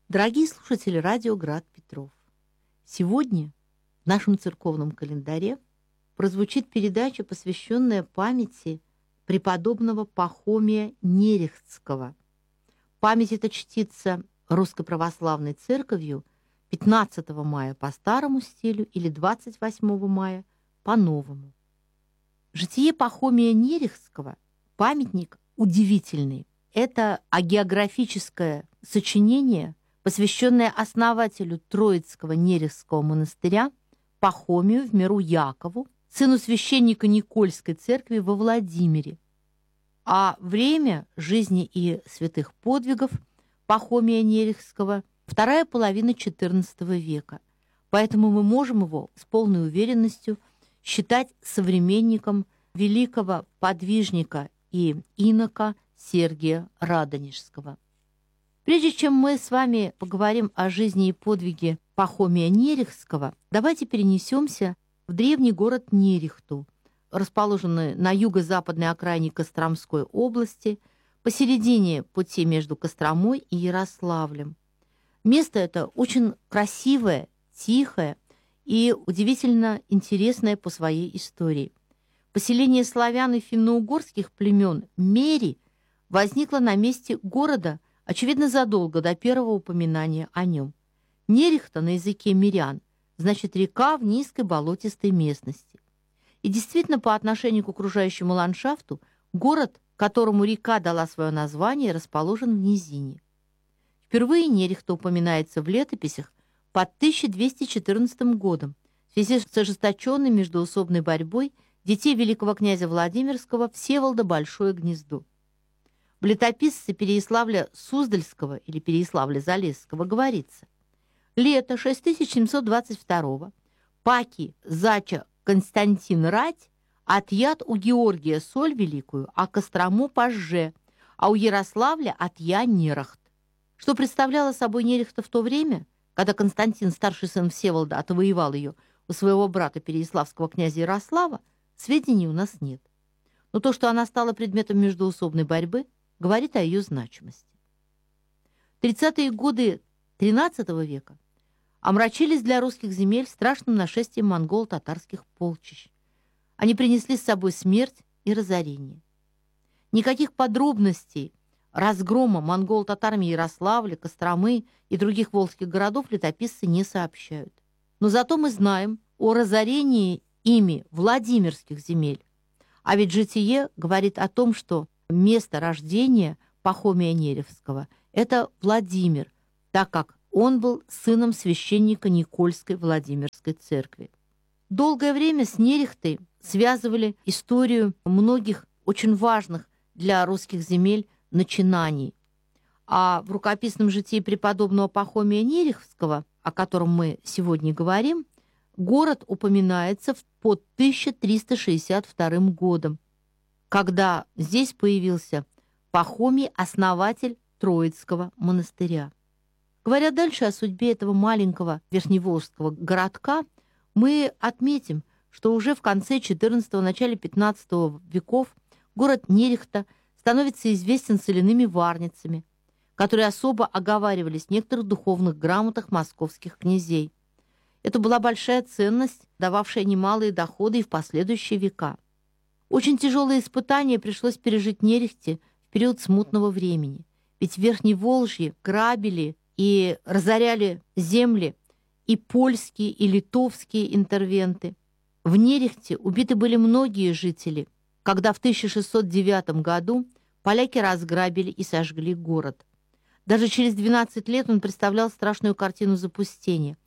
Дорогие слушатели радио «Град Петров», сегодня в нашем церковном календаре прозвучит передача, посвященная памяти преподобного Пахомия Нерехтского. Память эта чтится Русской Православной Церковью 15 мая по старому стилю или 28 мая по новому. Житие Пахомия Нерехтского – памятник удивительный. Это агеографическое сочинение, посвященное основателю Троицкого Нерехтского монастыря Пахомию в миру Якову, сыну священника Никольской церкви во Владимире. А время жизни и святых подвигов Пахомия Нерехтского – вторая половина XIV века. Поэтому мы можем его с полной уверенностью считать современником великого подвижника и инока Сергия Радонежского. Прежде чем мы с вами поговорим о жизни и подвиге Пахомия Нерехтского, давайте перенесемся в древний город Нерехту, расположенный на юго-западной окраине Костромской области, посередине пути между Костромой и Ярославлем. Место это очень красивое, тихое и удивительно интересное по своей истории. Поселение славян и финно-угорских племен Мери возникло на месте города, очевидно, задолго до первого упоминания о нем. Нерехта на языке мирян значит река в низкой болотистой местности. И действительно, по отношению к окружающему ландшафту, город, которому река дала свое название, расположен в низине. Впервые Нерехта упоминается в летописях под 1214 годом в связи с ожесточенной междоусобной борьбой детей великого князя Владимирского Всеволода Большое Гнездо. В летописце Переяславля-Суздальского или Переяславля-Залесского говорится: лето 6722 паки зача Константин рать, отъят у Георгия соль великую, а Кострому пожже, а у Ярославля отъя Нерахт. Что представляла собой Нерехта в то время, когда Константин, старший сын Всеволода, отвоевал ее у своего брата переяславского князя Ярослава, сведений у нас нет. Но то, что она стала предметом междоусобной борьбы, говорит о ее значимости. 30-е годы XIII века омрачились для русских земель страшным нашествием монгол-татарских полчищ. Они принесли с собой смерть и разорение. Никаких подробностей разгрома монгол-татарами Ярославля, Костромы и других волжских городов летописцы не сообщают. Но зато мы знаем о разорении ими Владимирских земель. А ведь житие говорит о том, что место рождения Пахомия Нерехтского – это Владимир, так как он был сыном священника Никольской Владимирской церкви. Долгое время с Нерехтой связывали историю многих очень важных для русских земель начинаний. А в рукописном житии преподобного Пахомия Нерехтского, о котором мы сегодня говорим, город упоминается под 1362 годом, когда здесь появился Пахомий, основатель Троицкого монастыря. Говоря дальше о судьбе этого маленького верхневолжского городка, мы отметим, что уже в конце XIV – начале XV веков город Нерехта становится известен соляными варницами, которые особо оговаривались в некоторых духовных грамотах московских князей. Это была большая ценность, дававшая немалые доходы и в последующие века. Очень тяжелые испытания пришлось пережить Нерехте в период смутного времени, ведь в Верхневолжье грабили и разоряли земли и польские, и литовские интервенты. В Нерехте убиты были многие жители, когда в 1609 году поляки разграбили и сожгли город. Даже через 12 лет он представлял страшную картину запустения.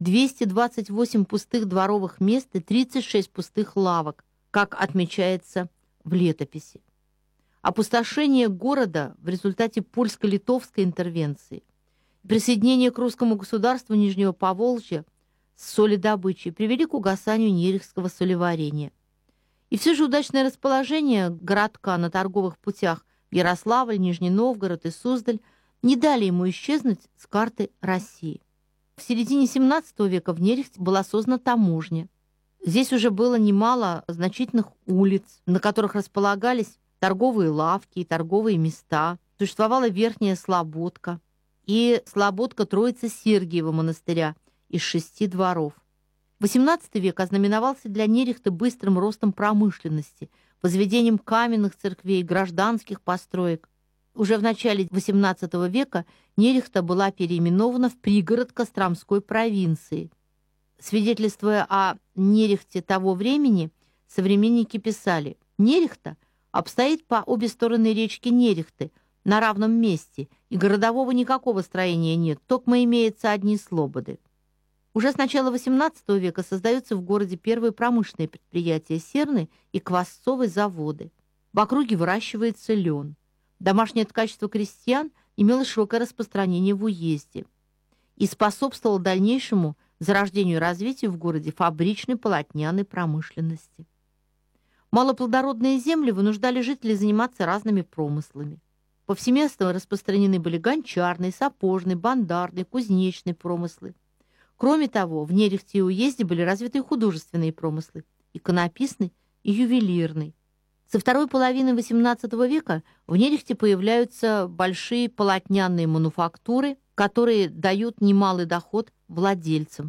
228 пустых дворовых мест и 36 пустых лавок, как отмечается в летописи. Опустошение города в результате польско-литовской интервенции, присоединение к русскому государству Нижнего Поволжья с соледобычей привели к угасанию Нерехтского солеварения. И все же удачное расположение городка на торговых путях в Ярославль, Нижний Новгород и Суздаль не дали ему исчезнуть с карты России. В середине XVII века в Нерехте была создана таможня. Здесь уже было немало значительных улиц, на которых располагались торговые лавки и торговые места. Существовала Верхняя Слободка. и слободка Троицы-Сергиева монастыря из 6 дворов. XVIII век ознаменовался для Нерехты быстрым ростом промышленности, возведением каменных церквей, гражданских построек. Уже в начале XVIII века Нерехта была переименована в пригород Костромской провинции. Свидетельствуя о Нерехте того времени, современники писали: «Нерехта обстоит по обе стороны речки Нерехты на равном месте, и городового никакого строения нет, токмо имеются одни слободы». Уже с начала XVIII века создаются в городе первые промышленные предприятия серны и квасцовые заводы. В округе выращивается лен. Домашнее ткачество крестьян имело широкое распространение в уезде и способствовало дальнейшему зарождению и развитию в городе фабричной полотняной промышленности. Малоплодородные земли вынуждали жителей заниматься разными промыслами. Повсеместно распространены были гончарный, сапожный, бандарный, кузнечный промыслы. Кроме того, в Нерехте и уезде были развиты художественные промыслы – иконописный и ювелирный. Со второй половины XVIII века в Нерехте появляются большие полотняные мануфактуры, которые дают немалый доход владельцам.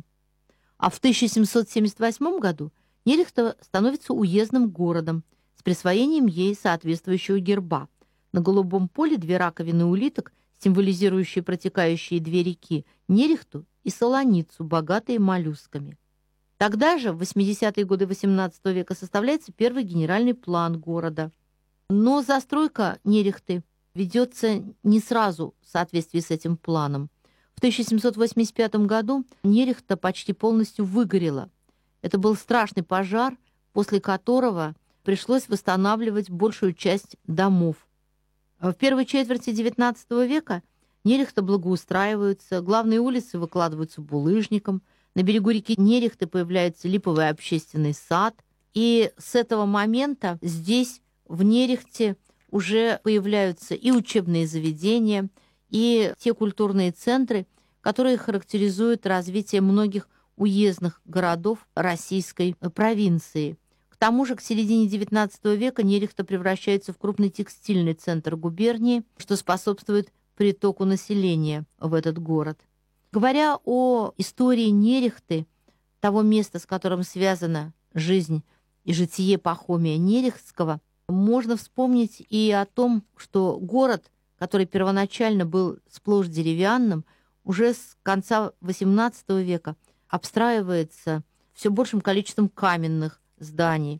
А в 1778 году Нерехта становится уездным городом с присвоением ей соответствующего герба. На голубом поле 2 раковины улиток, символизирующие протекающие 2 реки – Нерехту и Солоницу, богатые моллюсками. Тогда же, в 80-е годы XVIII века, составляется первый генеральный план города. Но застройка Нерехты ведется не сразу в соответствии с этим планом. В 1785 году Нерехта почти полностью выгорела. Это был страшный пожар, после которого пришлось восстанавливать большую часть домов. В первой четверти XIX века Нерехта благоустраиваются, главные улицы выкладываются булыжником, на берегу реки Нерехты появляется липовый общественный сад, и с этого момента здесь, в Нерехте, уже появляются и учебные заведения, и те культурные центры, которые характеризуют развитие многих уездных городов российской провинции. К тому же к середине XIX века Нерехта превращается в крупный текстильный центр губернии, что способствует притоку населения в этот город. Говоря о истории Нерехты, того места, с которым связана жизнь и житие Пахомия Нерехтского, можно вспомнить и о том, что город, который первоначально был сплошь деревянным, уже с конца XVIII века обстраивается все большим количеством каменных зданий.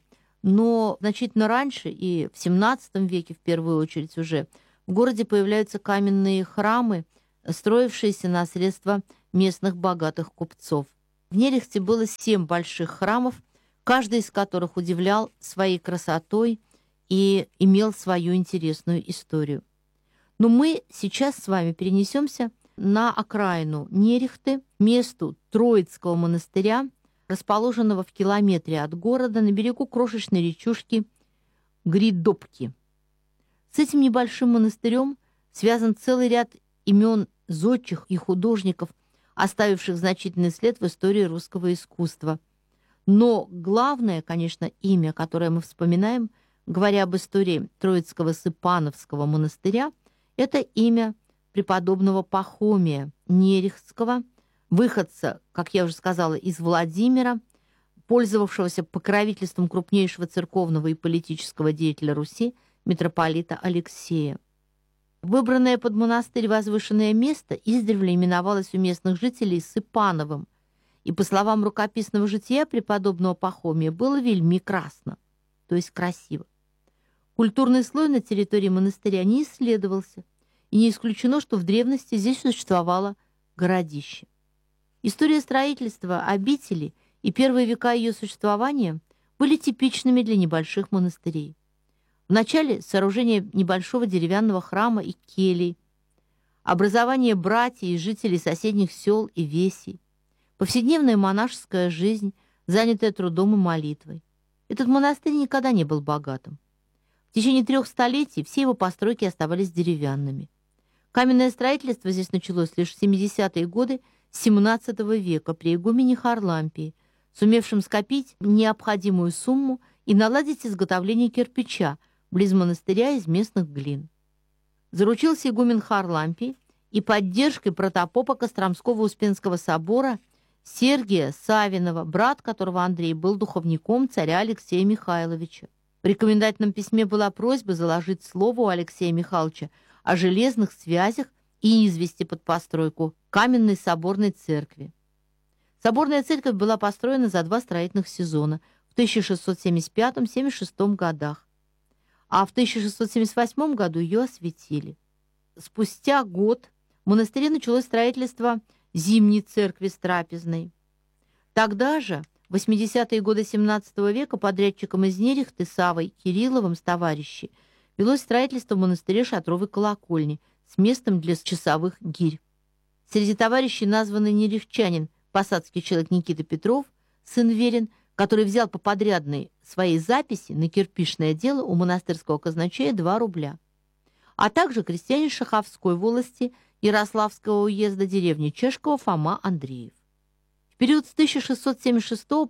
Но значительно раньше, и в XVII веке в первую очередь уже, в городе появляются каменные храмы, строившиеся на средства местных богатых купцов. В Нерехте было 7 больших храмов, каждый из которых удивлял своей красотой и имел свою интересную историю. Но мы сейчас с вами перенесемся на окраину Нерехты, месту Троицкого монастыря, расположенного в километре от города на берегу крошечной речушки Гридопки. С этим небольшим монастырем связан целый ряд имен зодчих и художников, оставивших значительный след в истории русского искусства. Но главное, конечно, имя, которое мы вспоминаем, говоря об истории Троицкого Сыпановского монастыря, это имя преподобного Пахомия Нерехтского, выходца, как я уже сказала, из Владимира, пользовавшегося покровительством крупнейшего церковного и политического деятеля Руси, митрополита Алексея. Выбранное под монастырь возвышенное место издревле именовалось у местных жителей Сыпановым, и, по словам рукописного жития преподобного Пахомия, было вельми красно, то есть красиво. Культурный слой на территории монастыря не исследовался, и не исключено, что в древности здесь существовало городище. История строительства обители и первые века ее существования были типичными для небольших монастырей. Вначале сооружение небольшого деревянного храма и келий, образование братьев и жителей соседних сел и весей, повседневная монашеская жизнь, занятая трудом и молитвой. Этот монастырь никогда не был богатым. В течение 3 столетий все его постройки оставались деревянными. Каменное строительство здесь началось лишь в 70-е годы XVII века при игумене Харлампии, сумевшем скопить необходимую сумму и наладить изготовление кирпича близ монастыря из местных глин. Заручился игумен Харлампий и поддержкой протопопа Костромского Успенского собора Сергия Савинова, брат которого Андрей был духовником царя Алексея Михайловича. В рекомендательном письме была просьба заложить слово у Алексея Михайловича о железных связях и извести под постройку каменной соборной церкви. Соборная церковь была построена за 2 строительных сезона в 1675-76 годах, а в 1678 году ее осветили. Спустя год в монастыре началось строительство Зимней церкви с трапезной. Тогда же, в 80-е годы XVII века, подрядчиком из Нерехты Савой Кирилловым с товарищи велось строительство в монастыре шатровой колокольни с местом для часовых гирь. Среди товарищей названный нерехчанин, посадский человек Никита Петров, сын Верин, который взял по подрядной своей записи на кирпичное дело у монастырского казначея 2 рубля, а также крестьянин Шаховской волости Ярославского уезда деревни Чешкова Фома Андреев. В период с 1676 по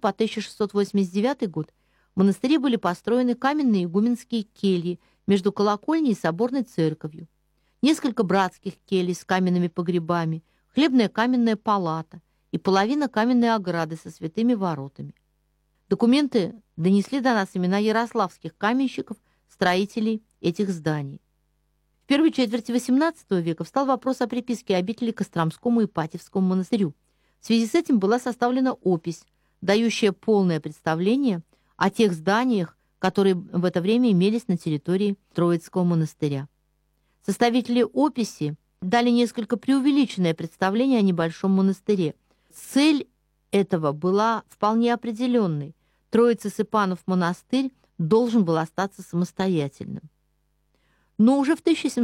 1689 год в монастыре были построены каменные игуменские кельи между колокольней и соборной церковью, несколько братских келей с каменными погребами, хлебная каменная палата и половина каменной ограды со святыми воротами. Документы донесли до нас имена ярославских каменщиков, строителей этих зданий. В первой четверти XVIII века встал вопрос о приписке обители Костромскому и Ипатьевскому монастырю. В связи с этим была составлена опись, дающая полное представление о тех зданиях, которые в это время имелись на территории Троицкого монастыря. Составители описи дали несколько преувеличенное представление о небольшом монастыре. Цель этого была вполне определенной. Троице-Сыпанов монастырь должен был остаться самостоятельным. Но уже в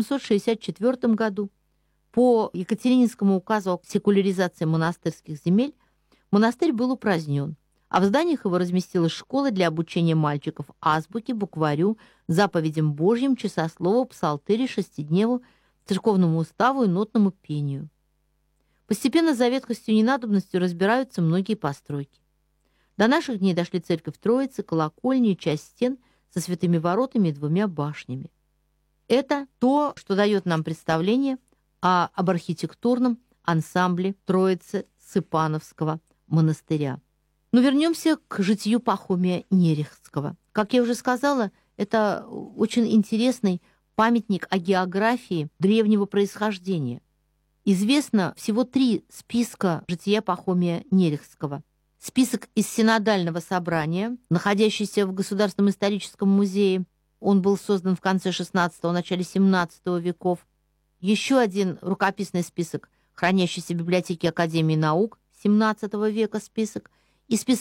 1764 году по Екатерининскому указу о секуляризации монастырских земель монастырь был упразднен, а в зданиях его разместилась школа для обучения мальчиков азбуке, букварю, заповедям Божьим, часослову, псалтыре, шестидневу, церковному уставу и нотному пению. Постепенно за ветхостью и ненадобностью разбираются многие постройки. До наших дней дошли церковь Троицы, колокольни и часть стен со святыми воротами и 2 башнями. Это то, что дает нам представление об архитектурном ансамбле Троицы-Сыпановского монастыря. Но вернемся к житию Пахомия Нерехтского. Как я уже сказала, это очень интересный памятник о географии древнего происхождения. Известно всего 3 списка жития Пахомия Нерехтского. Список из синодального собрания, находящийся в Государственном историческом музее. Он был создан в конце XVI – начале XVII веков. Еще один рукописный список, хранящийся в библиотеке Академии наук XVII века список, и список